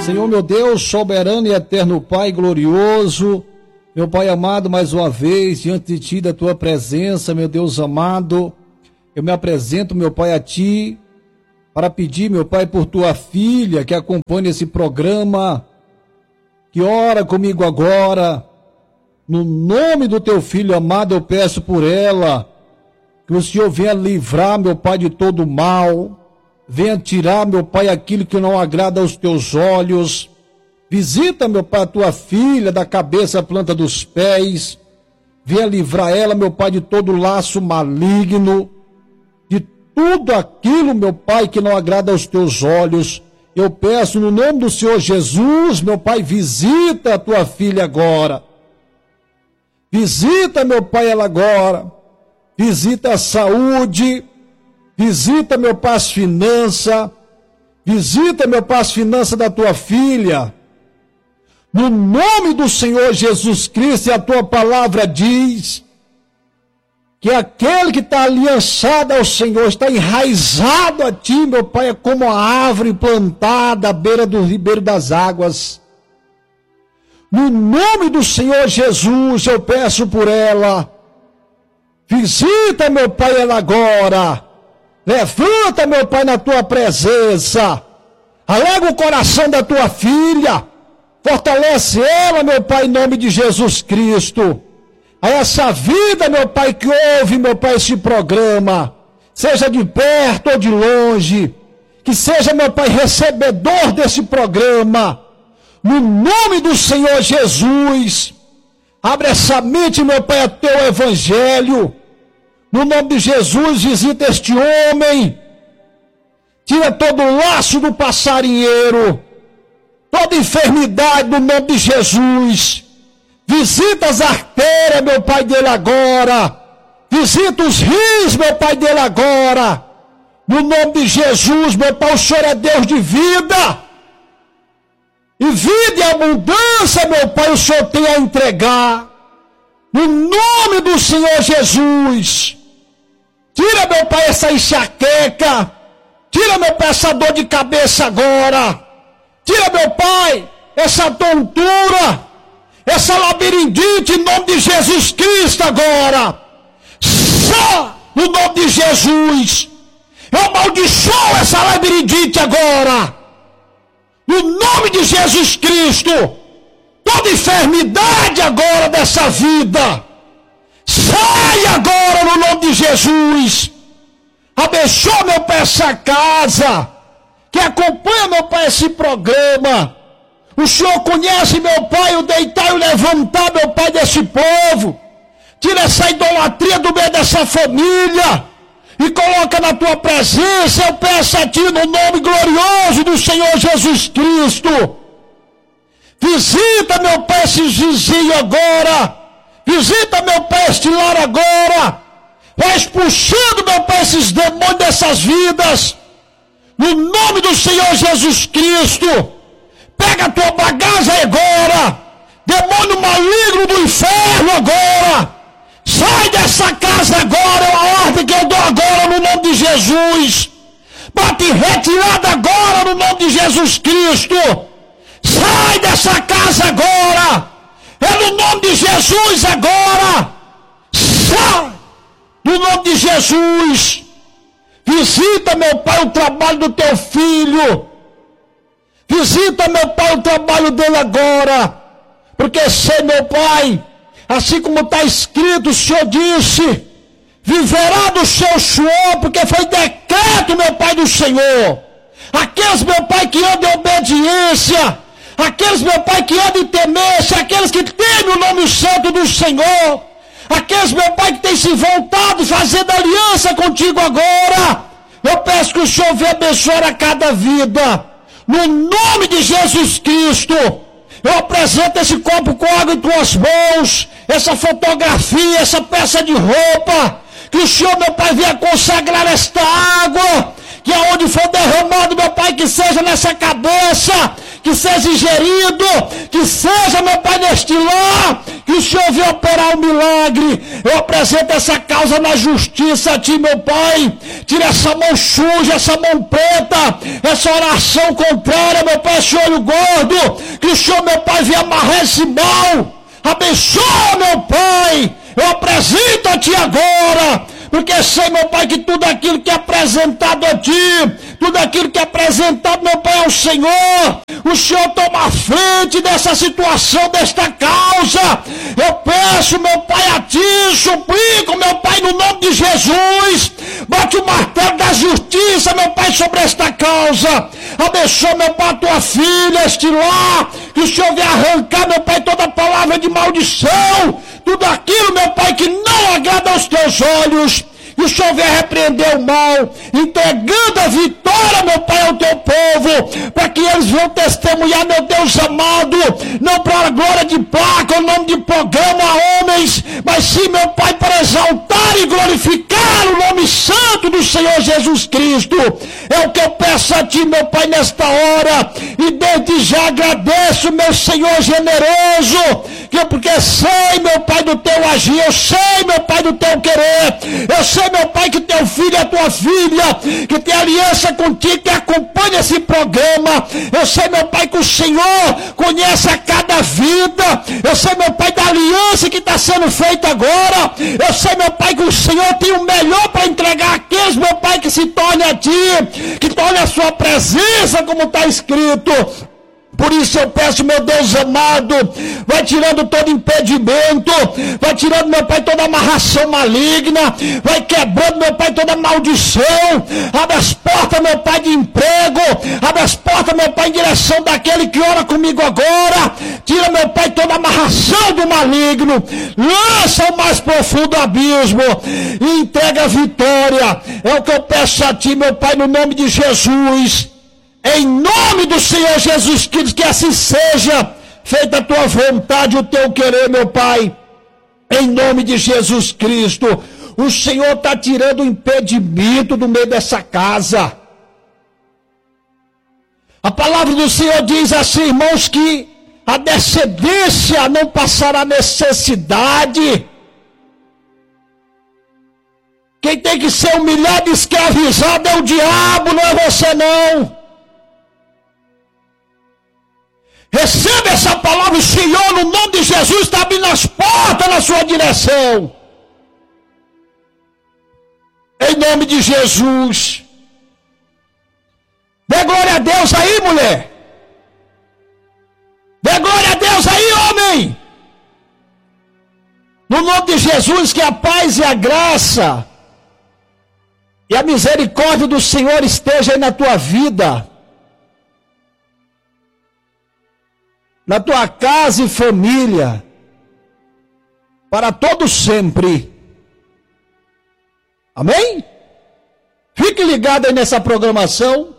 Senhor meu Deus, soberano e eterno Pai glorioso, meu Pai amado, mais uma vez, diante de Ti, da Tua presença, meu Deus amado, eu me apresento, meu Pai, a Ti, para pedir, meu Pai, por Tua filha que acompanha esse programa, que ora comigo agora, no nome do Teu Filho amado, eu peço por ela, que o Senhor venha livrar, meu Pai, de todo mal, venha tirar, meu Pai, aquilo que não agrada aos Teus olhos. Visita, meu Pai, a Tua filha da cabeça à planta dos pés. Venha livrar ela, meu Pai, de todo laço maligno, de tudo aquilo, meu Pai, que não agrada aos Teus olhos. Eu peço no nome do Senhor Jesus, meu Pai, visita a Tua filha agora. Visita, meu Pai, ela agora. Visita a saúde. Visita, meu Pai, as finanças. Visita, meu Pai, as finanças da Tua filha. No nome do Senhor Jesus Cristo, e a Tua palavra diz que aquele que está aliançado ao Senhor, está enraizado a Ti, meu Pai, é como a árvore plantada à beira do ribeiro das águas. No nome do Senhor Jesus, eu peço por ela. Visita, meu Pai, ela agora. Levanta, meu Pai, na Tua presença. Alega o coração da Tua filha. Fortalece ela, meu Pai, em nome de Jesus Cristo. A essa vida, meu Pai, que ouve, meu Pai, esse programa, seja de perto ou de longe, que seja, meu Pai, recebedor desse programa, no nome do Senhor Jesus. Abre essa mente, meu Pai, a Teu evangelho. No nome de Jesus, visita este homem. Tira todo o laço do passarinheiro. Toda enfermidade no nome de Jesus. Visita as artérias, meu Pai, dele agora. Visita os rins, meu Pai, dele agora. No nome de Jesus, meu Pai, o Senhor é Deus de vida. E vida e abundância, meu Pai, o Senhor tem a entregar. No nome do Senhor Jesus. Tira, meu Pai, essa enxaqueca. Tira, meu Pai, essa dor de cabeça agora. Tira, meu Pai, essa tontura, essa labirintite, em nome de Jesus Cristo agora. Só no nome de Jesus. Eu amaldiçoo essa labirintite agora. No nome de Jesus Cristo. Toda enfermidade agora dessa vida. Sai agora no nome de Jesus. Abençoa, meu Pai, essa casa que acompanha, meu Pai, esse programa. O Senhor conhece, meu Pai, o deitar e o levantar, meu Pai, desse povo. Tira essa idolatria do meio dessa família e coloca na Tua presença. Eu peço a Ti no nome glorioso do Senhor Jesus Cristo. Visita, meu Pai, esses vizinhos agora. Visita, meu Pai, este lar agora. Vai expulsando, meu Pai, esses demônios dessas vidas. No nome do Senhor Jesus Cristo. Pega a tua bagagem agora. Demônio maligno do inferno agora. Sai dessa casa agora. É a ordem que eu dou agora no nome de Jesus. Bate retirada agora no nome de Jesus Cristo. Sai dessa casa agora. É no nome de Jesus agora. Sai. No nome de Jesus. Visita, meu Pai, o trabalho do Teu filho. Visita, meu Pai, o trabalho dele agora. Porque sei, meu Pai, assim como está escrito, o Senhor disse, viverá do seu suor, porque foi decreto, meu Pai, do Senhor. Aqueles, meu Pai, que andam em obediência, aqueles, meu Pai, que andam em temência, aqueles que temem o nome santo do Senhor, aqueles, meu Pai, que têm se voltado, fazendo aliança contigo agora, eu peço que o Senhor venha abençoar a cada vida, no nome de Jesus Cristo. Eu apresento esse copo com água em Tuas mãos, essa fotografia, essa peça de roupa, que o Senhor, meu Pai, venha consagrar esta água, que aonde for derramado, meu Pai, que seja nessa cabeça, que seja ingerido, que seja, meu Pai, neste lar, que o Senhor venha operar um milagre. Eu apresento essa causa na justiça a Ti, meu Pai. Tira essa mão suja, essa mão preta, essa oração contrária, meu Pai, esse olho gordo, que o Senhor, meu Pai, venha amarrar esse mal. Abençoa, meu Pai. Eu apresento a Ti agora, porque sei, meu Pai, que tudo aquilo que é apresentado a Ti, tudo aquilo que é apresentado, meu Pai, ao Senhor, o Senhor toma a frente dessa situação, desta causa. Eu peço, meu Pai, a Ti, suplico, meu Pai, no nome de Jesus, bate o martelo da justiça, meu Pai, sobre esta causa. Abençoa, meu Pai, a Tua filha, este lar, que o Senhor venha arrancar, meu Pai, toda palavra de maldição, tudo aquilo, meu Pai, que não agrada aos Teus olhos. E o Senhor venha repreender o mal, entregando a vitória, meu Pai, ao Teu povo, para que eles venham testemunhar, meu Deus amado, não para a glória de placa, ou nome de programa a homens, mas sim, meu Pai, para exaltar e glorificar o nome santo do Senhor Jesus Cristo. É o que eu peço a Ti, meu Pai, nesta hora, e desde já agradeço, meu Senhor generoso, porque sei, meu Pai, do Teu agir, eu sei, meu Pai, do Teu querer, eu sei, meu Pai, que Teu filho é Tua filha, que tem aliança contigo, que acompanha esse programa. Eu sei, meu Pai, que o Senhor conhece a cada vida. Eu sei, meu Pai, da aliança que está sendo feita agora. Eu sei, meu Pai, que o Senhor tem o melhor para entregar àqueles, meu Pai, que se tornem a Ti, que tornem a Sua presença, como está escrito. Por isso eu peço, meu Deus amado, vai tirando todo impedimento, vai tirando, meu Pai, toda amarração maligna, vai quebrando, meu Pai, toda maldição. Abre as portas, meu Pai, de emprego, abre as portas, meu Pai, em direção daquele que ora comigo agora. Tira, meu Pai, toda amarração do maligno, lança ao mais profundo abismo e entrega a vitória. É o que eu peço a Ti, meu Pai, no nome de Jesus. Em nome do Senhor Jesus Cristo, que assim seja, feita a Tua vontade, o Teu querer, meu Pai. Em nome de Jesus Cristo, o Senhor está tirando o impedimento do meio dessa casa. A palavra do Senhor diz assim, irmãos, que a descendência não passará necessidade. Quem tem que ser humilhado e escravizado é o diabo, não é você não. Receba essa palavra, o Senhor, no nome de Jesus, está abrindo as portas na sua direção. Em nome de Jesus. Dê glória a Deus aí, mulher. Dê glória a Deus aí, homem. No nome de Jesus, que a paz e a graça e a misericórdia do Senhor esteja aí na tua vida, na tua casa e família, para todo sempre. Amém? Fique ligado aí nessa programação.